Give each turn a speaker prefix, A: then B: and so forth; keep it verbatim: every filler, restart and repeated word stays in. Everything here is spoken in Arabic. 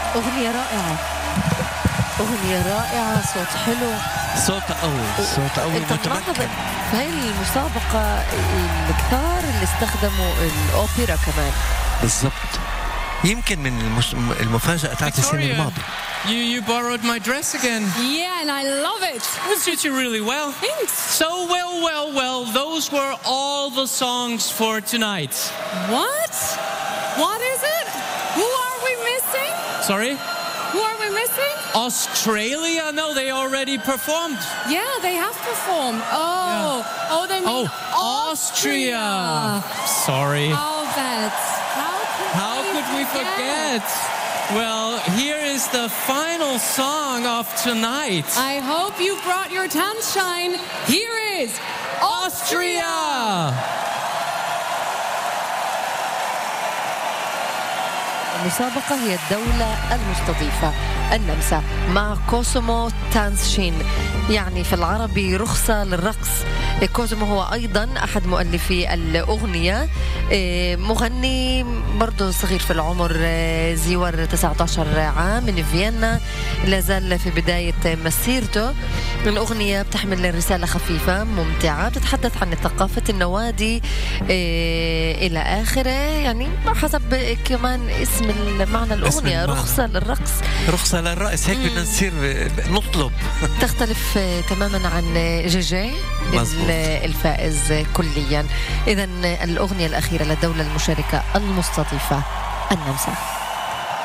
A: أغنية رائعة، أغنية رائعة، صوت حلو،
B: صوت قوي، صوت قوي متمكن.
A: في هاي المسابقة الكثار اللي استخدموا الأوبرا كمان.
B: بالضبط، يمكن من المش... المفاجأة تاعت السنة الماضية.
C: You you borrowed my dress again.
D: Yeah, and I love it.
C: It suits you really well.
D: Thanks.
C: So well, well, well. Those were all the songs for tonight.
D: What? What is it? Who are we missing?
C: Sorry?
D: Who are we missing?
C: Australia? No, they already performed.
D: Yeah, they have performed. Oh, yeah. oh, they mean
C: oh, Austria.
D: Austria.
C: Sorry.
D: Oh, that's how could,
C: how
D: we
C: could we forget? Well, here is the final song of tonight.
D: I hope you brought your Tanzschein. Here is Austria. Austria.
A: المسابقة هي الدولة المستضيفة النمسا مع كوسومو تانزشين، يعني في العربي رخصة للرقص. كوسومو هو أيضا أحد مؤلفي الأغنية، مغني برضو صغير في العمر، زيور تسعة عشر عام من فيينا، لازال في بداية مسيرته. الأغنية بتحمل رسالة خفيفة ممتعة، بتتحدث عن ثقافة النوادي إلى آخره، يعني حسب كمان اسم معنى الأغنية، رخصة للرقص.
B: رخصة للرقص، هيك بدنا نصير نطلب.
A: تختلف تماما عن جيجي الفائز كليا. إذن الأغنية الأخيرة للدولة المشاركة المستضيفة النمسا.